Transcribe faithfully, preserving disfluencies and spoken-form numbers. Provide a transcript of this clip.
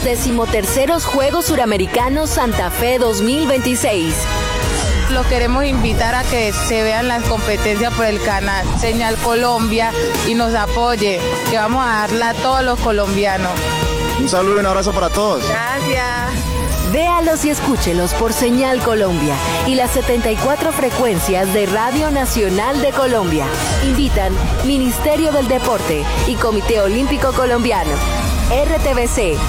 decimoterceros Juegos Suramericanos Santa Fe dos mil veintiséis. Lo queremos invitar a que se vean las competencias por el canal Señal Colombia y nos apoye, que vamos a darla a todos los colombianos. Un saludo y un abrazo para todos. Gracias. Véalos y escúchelos por Señal Colombia y las setenta y cuatro frecuencias de Radio Nacional de Colombia. Invitan Ministerio del Deporte y Comité Olímpico Colombiano. R T V C.